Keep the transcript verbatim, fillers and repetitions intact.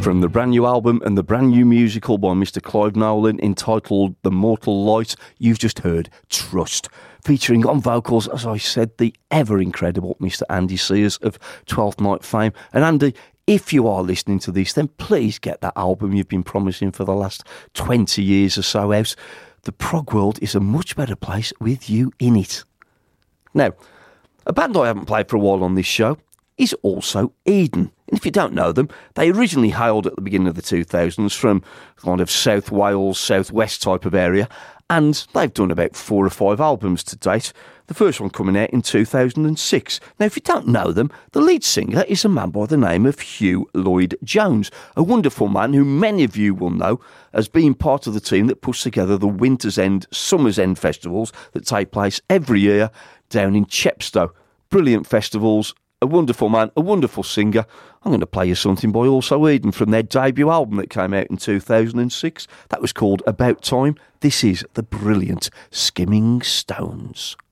From the brand new album and the brand new musical by Mister Clive Nolan entitled The Mortal Light, you've just heard Trust, featuring on vocals, as I said, the ever-incredible Mister Andy Sears of Twelfth Night fame. And Andy, if you are listening to this, then please get that album you've been promising for the last twenty years or so out. The prog world is a much better place with you in it. Now, a band I haven't played for a while on this show is also Eden. And if you don't know them, they originally hailed at the beginning of the two thousands from kind of South Wales, South West type of area, and they've done about four or five albums to date, the first one coming out in two thousand six. Now, if you don't know them, the lead singer is a man by the name of Hugh Lloyd-Jones, a wonderful man who many of you will know as being part of the team that puts together the Winter's End, Summer's End festivals that take place every year down in Chepstow. Brilliant festivals. A wonderful man, a wonderful singer. I'm going to play you something by Also Eden from their debut album that came out in two thousand six. That was called About Time. This is the brilliant Skimming Stones.